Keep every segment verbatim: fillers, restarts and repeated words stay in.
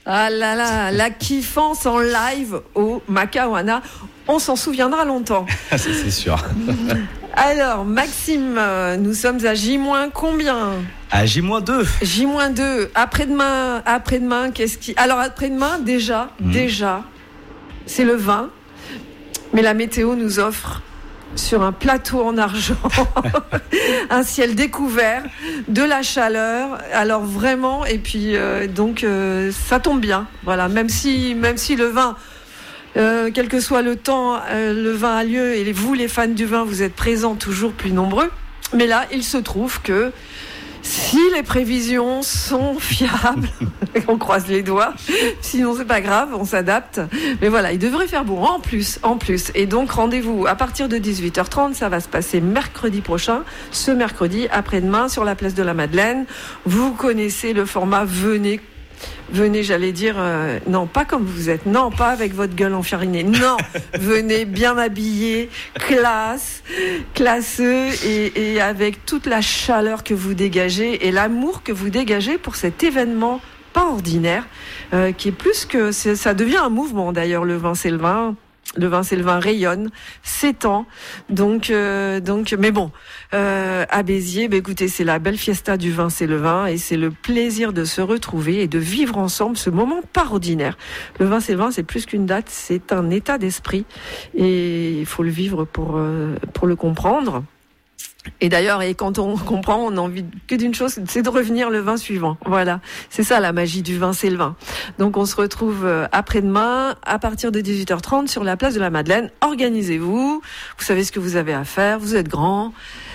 Ah là là, la kiffance en live au Macaouana, on s'en souviendra longtemps. Ça, c'est sûr. Alors, Maxime, nous sommes à J- combien ? À J deux. J deux. Après-demain, après-demain, qu'est-ce qui... Alors, après-demain, déjà, mmh. déjà, c'est le vingt. Mais la météo nous offre, sur un plateau en argent, un ciel découvert, de la chaleur. Alors, vraiment, et puis, euh, donc, euh, ça tombe bien. Voilà, même si, même si le vin... Euh, quel que soit le temps, euh, le vin a lieu et vous, les fans du vin, vous êtes présents toujours plus nombreux. Mais là, il se trouve que si les prévisions sont fiables, on croise les doigts, sinon c'est pas grave, on s'adapte. Mais voilà, il devrait faire beau en plus, en plus. Et donc rendez-vous à partir de dix-huit heures trente, ça va se passer mercredi prochain, ce mercredi, après-demain, sur la place de la Madeleine. Vous connaissez le format, venez. Venez, j'allais dire, euh, non, pas comme vous êtes, non, pas avec votre gueule enfarinée, non, venez bien habillés, classe, classeux et, et avec toute la chaleur que vous dégagez et l'amour que vous dégagez pour cet événement pas ordinaire, euh, qui est plus que, c'est, ça devient un mouvement d'ailleurs, le vin c'est le vin. Le vin, c'est le vin, rayonne, s'étend. Donc, euh, donc, mais bon, euh, à Béziers, bah, écoutez, c'est la belle fiesta du vin, c'est le vin, et c'est le plaisir de se retrouver et de vivre ensemble ce moment pas ordinaire. Le vin, c'est le vin, c'est plus qu'une date, c'est un état d'esprit, et il faut le vivre pour euh, pour le comprendre. Et d'ailleurs, et quand on comprend, on a envie que d'une chose, c'est de revenir le vin suivant. Voilà, c'est ça la magie du vin, c'est le vin. Donc on se retrouve après-demain à partir de dix-huit heures trente sur la place de la Madeleine. Organisez-vous, vous savez ce que vous avez à faire, vous êtes grands.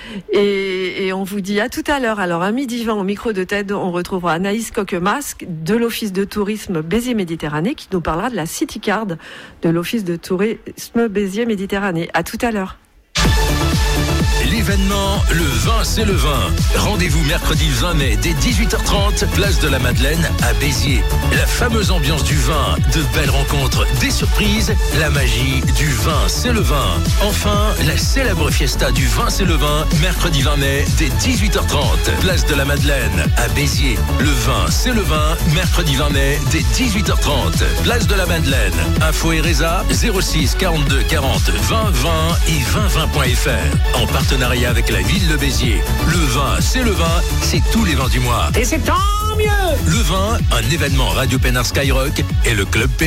Et, et on vous dit à tout à l'heure. Alors à midi vingt au micro de T E D, on retrouvera Anaïs Coquemasque de l'Office de tourisme Béziers-Méditerranée qui nous parlera de la City Card de l'Office de tourisme Béziers-Méditerranée. À tout à l'heure. L'événement, le vin c'est le vin. Rendez-vous mercredi vingt mai dès dix-huit heures trente, place de la Madeleine à Béziers. La fameuse ambiance du vin, de belles rencontres, des surprises, la magie du vin c'est le vin. Enfin, la célèbre fiesta du vin c'est le vin, mercredi vingt mai dès dix-huit heures trente, place de la Madeleine à Béziers. Le vin c'est le vin, mercredi vingt mai dès dix-huit heures trente, place de la Madeleine. Info et Résa zéro six quarante-deux quarante vingt vingt et vingt vingt point f r. En partenariat avec la ville de Béziers. Le vin, c'est le vin, c'est tous les vins du mois. Et c'est tant mieux. Le vin, un événement Radio Pénard Skyrock et le Club Pénard.